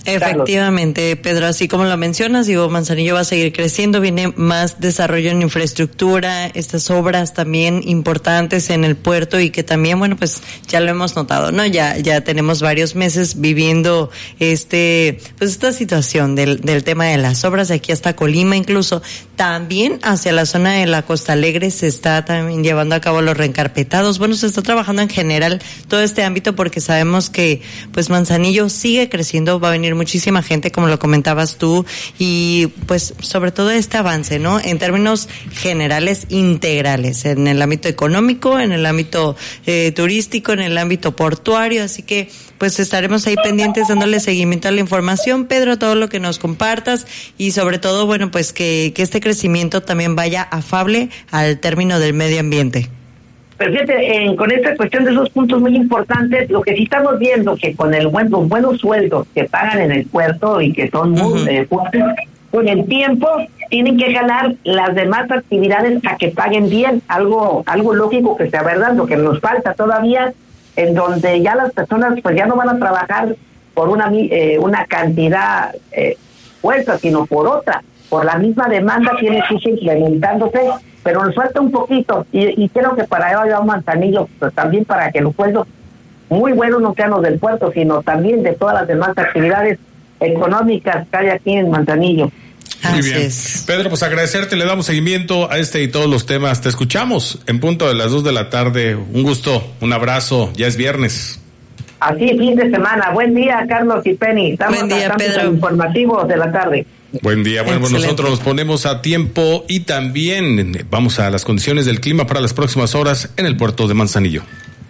Efectivamente, Pedro, así como lo mencionas, Manzanillo va a seguir creciendo, viene más desarrollo en infraestructura, estas obras también importantes en el puerto y que también, bueno, pues ya lo hemos notado, ¿no? Ya tenemos varios meses viviendo esta situación del tema de las obras de aquí hasta Colima, incluso también hacia la zona de la Costa Alegre se está también llevando a cabo los reencarpetados. Bueno, se está trabajando en general todo este ámbito porque sabemos que pues Manzanillo sigue creciendo, va a venir muchísima gente, como lo comentabas tú, y pues sobre todo este avance, ¿no? En términos generales, integrales, en el ámbito económico, en el ámbito turístico, en el ámbito portuario, así que pues estaremos ahí pendientes dándole seguimiento a la información, Pedro, todo lo que nos compartas y sobre todo, bueno, pues que este crecimiento también vaya afable al término del medio ambiente. Pero fíjate, con esta cuestión de esos puntos muy importantes, lo que sí estamos viendo que con los buenos sueldos que pagan en el puerto y que son muy fuertes, con el tiempo tienen que jalar las demás actividades a que paguen bien, algo lógico que sea verdad, lo que nos falta todavía, en donde ya las personas pues ya no van a trabajar por una cantidad fuerza, sino por otra, por la misma demanda tiene que ir incrementándose, pero nos falta un poquito, y creo que para ello va Manzanillo, pues también para que los sueldos muy buenos no sean los del puerto, sino también de todas las demás actividades económicas que hay aquí en Manzanillo. Muy bien. Pedro, pues agradecerte, le damos seguimiento a y todos los temas. Te escuchamos en punto de las 2 de la tarde. Un gusto, un abrazo, ya es viernes. Así, fin de semana. Buen día, Carlos y Penny. Estamos buen día, Pedro. Informativos de la tarde. Buen día, bueno, excelente. Nosotros nos ponemos a tiempo y también vamos a las condiciones del clima para las próximas horas en el puerto de Manzanillo.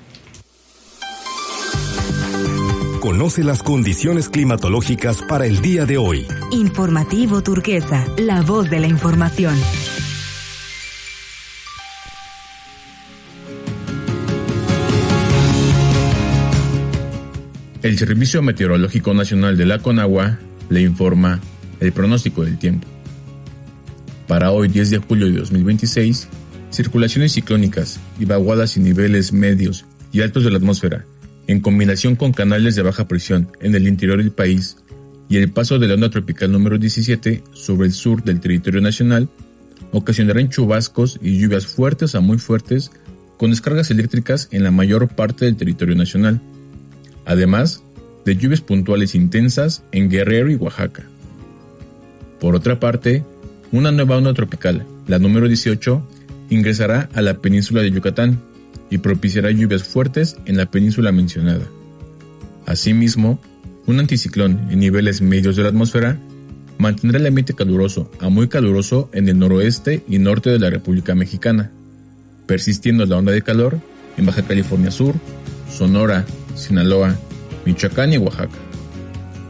Conoce las condiciones climatológicas para el día de hoy. Informativo Turquesa, la voz de la información. El Servicio Meteorológico Nacional de la Conagua le informa el pronóstico del tiempo. Para hoy, 10 de julio de 2026, circulaciones ciclónicas y vaguadas y niveles medios y altos de la atmósfera, en combinación con canales de baja presión en el interior del país y el paso de la onda tropical número 17 sobre el sur del territorio nacional, ocasionarán chubascos y lluvias fuertes a muy fuertes con descargas eléctricas en la mayor parte del territorio nacional, además de lluvias puntuales intensas en Guerrero y Oaxaca. Por otra parte, una nueva onda tropical, la número 18, ingresará a la península de Yucatán y propiciará lluvias fuertes en la península mencionada. Asimismo, un anticiclón en niveles medios de la atmósfera mantendrá el ambiente caluroso a muy caluroso en el noroeste y norte de la República Mexicana, persistiendo la onda de calor en Baja California Sur, Sonora, Sinaloa, Michoacán y Oaxaca.